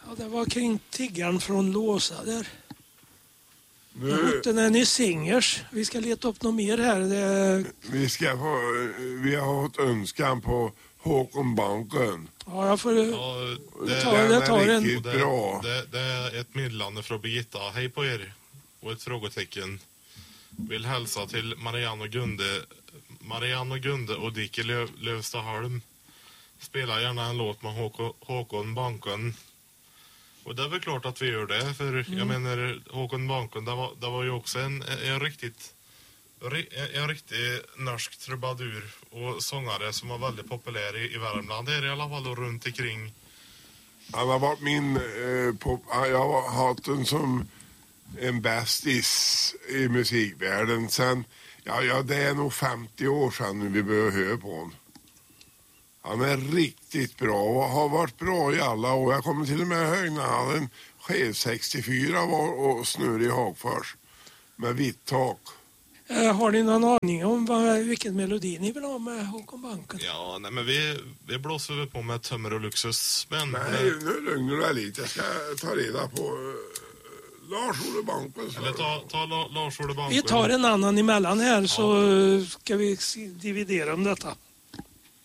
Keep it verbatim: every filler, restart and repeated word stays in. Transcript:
Ja, det var kring tiggaren från Låsa där. Nu, Den är ni singers. Vi ska leta upp något mer här. Det... vi, ska få, vi har fått önskan på Håkon Banken. Ja, jag får... Ja, det, ta, det tar är en... riktigt det, bra. det, det är ett meddelande från Birgitta. Hej på er. Och ett frågetecken. Vill hälsa till Marianne och Gunde. Marianne och Gunde och Dicke Löv, Lövstaholm. Spela gärna en låt med Håkon, Håkon Banken. Och det är väl klart att vi gör det. För mm. jag menar, Håkon Banken, det var, det var ju också en, en riktigt en riktig norsk trubadur och sångare som var väldigt populär i, i Värmland. Det är i alla fall då runt omkring. Han har varit min eh, pop, jag har haft den som en bästis i musikvärlden sen, ja, ja det är nog femtio år sedan nu vi började höra på honom. Han är riktigt bra och har varit bra i alla år. Jag kommer till och med ihåg när han hade en chef sextiofyra var och snurr i Hagfors med vitt tak. Eh, har ni någon aning om vad, vilken melodi ni vill ha med Håkon Banken? Ja, nej men vi, vi blåser väl på med Tömmer och Luxus. Men, nej, nu lugnar du dig lite. Jag ska ta reda på uh, Lars-Olle Banken. Eller ta, ta la, Lars-Olle Banken. Vi tar en annan emellan här så ja. Ska vi dividera om detta.